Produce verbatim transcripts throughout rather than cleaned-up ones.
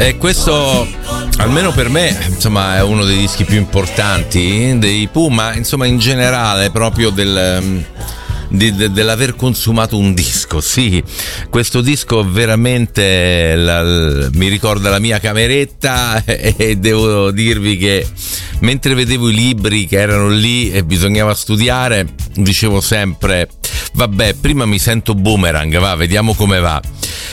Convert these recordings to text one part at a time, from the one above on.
E questo, almeno per me, insomma, è uno dei dischi più importanti dei Puma, insomma, in generale, proprio del... Di, de, dell'aver consumato un disco. Sì, questo disco veramente la, la, mi ricorda la mia cameretta e, e devo dirvi che mentre vedevo i libri che erano lì e bisognava studiare, dicevo sempre vabbè, prima mi sento Boomerang, va, vediamo come va.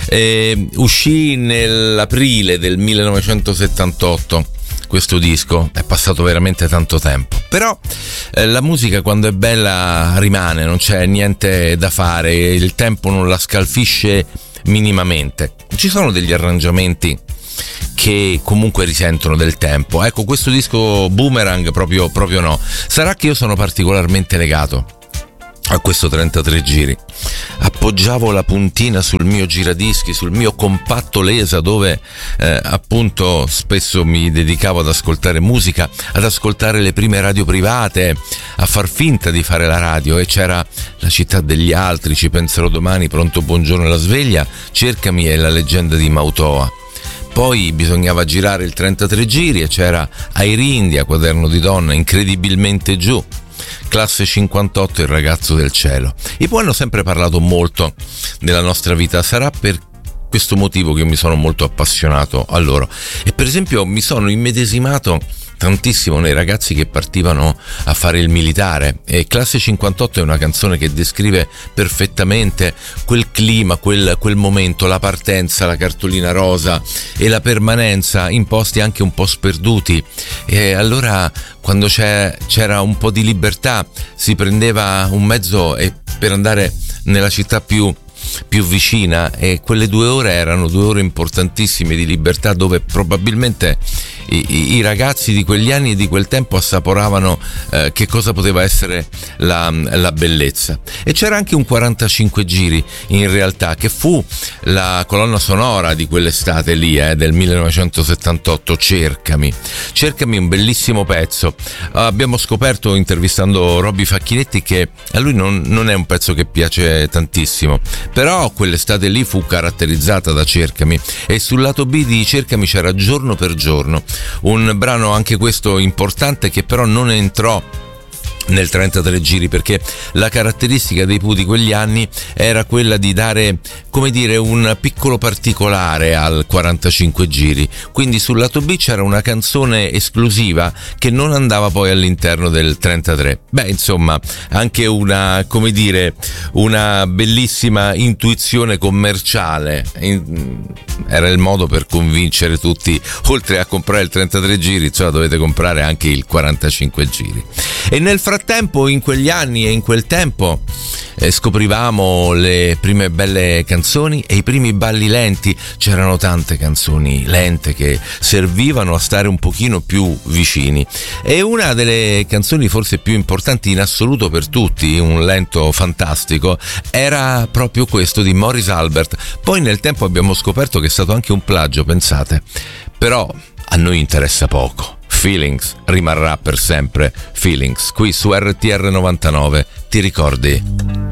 E uscì nell'aprile del millenovecentosettantotto questo disco, è passato veramente tanto tempo, però eh, la musica quando è bella rimane, non c'è niente da fare, il tempo non la scalfisce minimamente. Ci sono degli arrangiamenti che comunque risentono del tempo, ecco, questo disco Boomerang proprio, proprio no. Sarà che io sono particolarmente legato a questo trentatré giri, appoggiavo la puntina sul mio giradischi, sul mio compatto Lesa, dove eh, appunto spesso mi dedicavo ad ascoltare musica, ad ascoltare le prime radio private, a far finta di fare la radio, e c'era La città degli altri, Ci penserò domani, Pronto buongiorno e La sveglia, Cercami e La leggenda di Mautoa. Poi bisognava girare il trentatré giri e c'era Air India, Quaderno di donna, Incredibilmente giù, Classe cinquantotto, Il ragazzo del cielo. I Pooh hanno sempre parlato molto della nostra vita, sarà per questo motivo che io mi sono molto appassionato a loro, e per esempio mi sono immedesimato tantissimo nei ragazzi che partivano a fare il militare, e Classe cinquantotto è una canzone che descrive perfettamente quel clima, quel, quel momento, la partenza, la cartolina rosa e la permanenza in posti anche un po' sperduti. E allora quando c'è, c'era un po' di libertà si prendeva un mezzo e per andare nella città più più vicina, e quelle due ore erano due ore importantissime di libertà, dove probabilmente i, i ragazzi di quegli anni e di quel tempo assaporavano eh, che cosa poteva essere la, la bellezza. E c'era anche un quarantacinque giri in realtà, che fu la colonna sonora di quell'estate lì, eh, del millenovecentosettantotto, Cercami. Cercami, un bellissimo pezzo. Abbiamo scoperto intervistando Robby Facchinetti che a lui non, non è un pezzo che piace tantissimo, però quell'estate lì fu caratterizzata da Cercami, e sul lato B di Cercami c'era Giorno per giorno, un brano anche questo importante che però non entrò nel trentatré giri, perché la caratteristica dei Pooh di quegli anni era quella di dare, come dire, un piccolo particolare al quarantacinque giri, quindi sul lato B c'era una canzone esclusiva che non andava poi all'interno del trentatré. Beh, insomma, anche una, come dire, una bellissima intuizione commerciale, era il modo per convincere tutti, oltre a comprare il trentatré giri, insomma, dovete comprare anche il quarantacinque giri. E nel frattempo, in quegli anni e in quel tempo, eh, scoprivamo le prime belle canzoni e i primi balli lenti. C'erano tante canzoni lente che servivano a stare un pochino più vicini, e una delle canzoni forse più importanti in assoluto per tutti, un lento fantastico, era proprio questo di Maurice Albert. Poi nel tempo abbiamo scoperto che è stato anche un plagio, pensate, però a noi interessa poco. Feelings rimarrà per sempre Feelings, qui su R T R novantanove, ti ricordi?